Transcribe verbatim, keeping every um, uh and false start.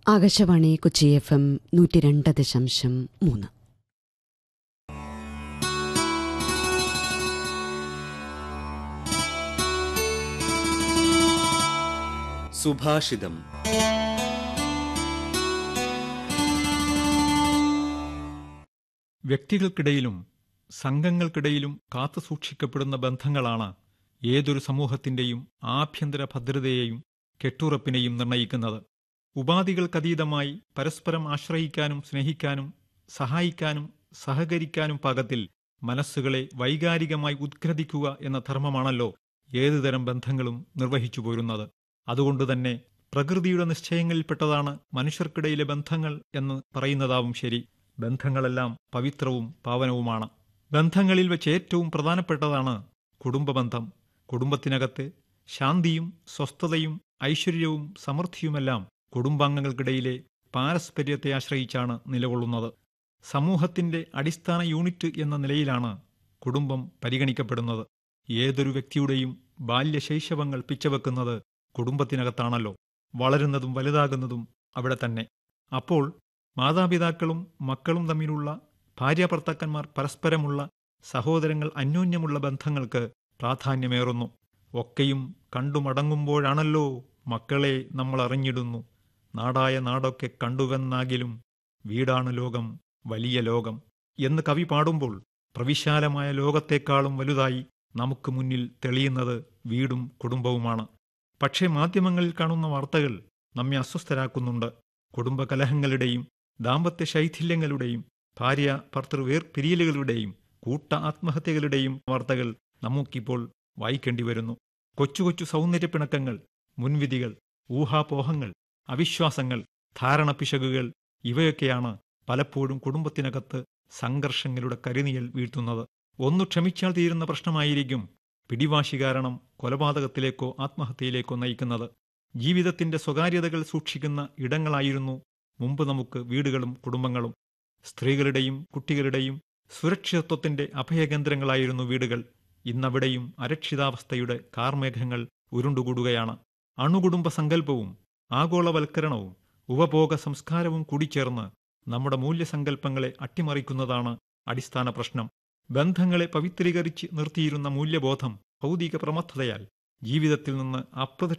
Akashvani Kochi F M നൂറ്റി രണ്ട് ദശാംശം മൂന്ന്. സുഭാഷിതം. വ്യക്തികൾക്കിടയിലും സംഘങ്ങൾക്കിടയിലും കാത്തുസൂക്ഷിക്കപ്പെടുന്ന ബന്ധങ്ങളാണ് ഏതൊരു സമൂഹത്തിന്റെയും ആഭ്യന്തര ഭദ്രതയെയും കെട്ടുറപ്പിനെയും നിർണയിക്കുന്നത്. ഉപാധികൾക്കതീതമായി പരസ്പരം ആശ്രയിക്കാനും സ്നേഹിക്കാനും സഹായിക്കാനും സഹകരിക്കാനും പാകത്തിൽ മനസ്സുകളെ വൈകാരികമായി ഉദ്ഗ്രഥിക്കുക എന്ന ധർമ്മമാണല്ലോ ഏതുതരം ബന്ധങ്ങളും നിർവഹിച്ചു പോരുന്നത്. അതുകൊണ്ടുതന്നെ പ്രകൃതിയുടെ നിശ്ചയങ്ങളിൽപ്പെട്ടതാണ് മനുഷ്യർക്കിടയിലെ ബന്ധങ്ങൾ എന്ന് പറയുന്നതാവും ശരി. ബന്ധങ്ങളെല്ലാം പവിത്രവും പാവനവുമാണ്. ബന്ധങ്ങളിൽ വെച്ച് ഏറ്റവും പ്രധാനപ്പെട്ടതാണ് കുടുംബബന്ധം. കുടുംബത്തിനകത്ത് ശാന്തിയും സ്വസ്ഥതയും ഐശ്വര്യവും സമൃദ്ധിയുമെല്ലാം കുടുംബാംഗങ്ങൾക്കിടയിലെ പാരസ്പര്യത്തെ ആശ്രയിച്ചാണ് നിലകൊള്ളുന്നത്. സമൂഹത്തിന്റെ അടിസ്ഥാന യൂണിറ്റ് എന്ന നിലയിലാണ് കുടുംബം പരിഗണിക്കപ്പെടുന്നത്. ഏതൊരു വ്യക്തിയുടെയും ബാല്യശൈശവങ്ങൾ പിച്ചവെക്കുന്നത് കുടുംബത്തിനകത്താണല്ലോ. വളരുന്നതും വലുതാകുന്നതും അവിടെ തന്നെ. അപ്പോൾ മാതാപിതാക്കളും മക്കളും തമ്മിലുള്ള, ഭാര്യാഭർത്താക്കന്മാർ പരസ്പരമുള്ള, സഹോദരങ്ങൾ അന്യോന്യമുള്ള ബന്ധങ്ങൾക്ക് പ്രാധാന്യമേറുന്നു. ഒക്കെയും കണ്ടുമടങ്ങുമ്പോഴാണല്ലോ മക്കളെ നമ്മൾ അറിഞ്ഞിടുന്നു. നാടായ നാടൊക്കെ കണ്ടുവെന്നാകിലും വീടാണ് ലോകം, വലിയ ലോകം എന്ന് കവി പാടുമ്പോൾ പ്രവിശാലമായ ലോകത്തെക്കാളും വലുതായി നമുക്ക് മുന്നിൽ തെളിയുന്നത് വീടും കുടുംബവുമാണ്. പക്ഷേ മാധ്യമങ്ങളിൽ കാണുന്ന വാർത്തകൾ നമ്മെ അസ്വസ്ഥരാക്കുന്നുണ്ട്. കുടുംബകലഹങ്ങളുടെയും ദാമ്പത്യ ശൈഥില്യങ്ങളുടെയും ഭാര്യ ഭർത്തൃ വേർപിരിയലുകളുടെയും കൂട്ട ആത്മഹത്യകളുടെയും വാർത്തകൾ നമുക്കിപ്പോൾ വായിക്കേണ്ടി വരുന്നു. കൊച്ചു കൊച്ചു സൗന്ദര്യപ്പിണക്കങ്ങൾ, മുൻവിധികൾ, ഊഹാപോഹങ്ങൾ, അവിശ്വാസങ്ങൾ, ധാരണപ്പിശകുകൾ ഇവയൊക്കെയാണ് പലപ്പോഴും കുടുംബത്തിനകത്ത് സംഘർഷങ്ങളുടെ കരിനിഴൽ വീഴ്ത്തുന്നത്. ഒന്നു ക്ഷമിച്ചാൽ തീരുന്ന പ്രശ്നമായിരിക്കും പിടിവാശി കാരണം കൊലപാതകത്തിലേക്കോ ആത്മഹത്യയിലേക്കോ നയിക്കുന്നത്. ജീവിതത്തിന്റെ സ്വകാര്യതകൾ സൂക്ഷിക്കുന്ന ഇടങ്ങളായിരുന്നു മുമ്പ് നമുക്ക് വീടുകളും കുടുംബങ്ങളും. സ്ത്രീകളുടെയും കുട്ടികളുടെയും സുരക്ഷിതത്വത്തിന്റെ അഭയകേന്ദ്രങ്ങളായിരുന്നു വീടുകൾ. ഇന്നവിടെയും അരക്ഷിതാവസ്ഥയുടെ കാർമേഘങ്ങൾ ഉരുണ്ടുകൂടുകയാണ്. അണുകുടുംബ സങ്കല്പവും ആഗോളവൽക്കരണവും ഉപഭോഗ സംസ്കാരവും കൂടിച്ചേർന്ന് നമ്മുടെ മൂല്യസങ്കല്പങ്ങളെ അട്ടിമറിക്കുന്നതാണ് അടിസ്ഥാന പ്രശ്നം. ബന്ധങ്ങളെ പവിത്രീകരിച്ച് നിർത്തിയിരുന്ന മൂല്യബോധം ഭൗതിക പ്രമത്തതയാൽ ജീവിതത്തിൽ നിന്ന് അപ്രത്യക്ഷ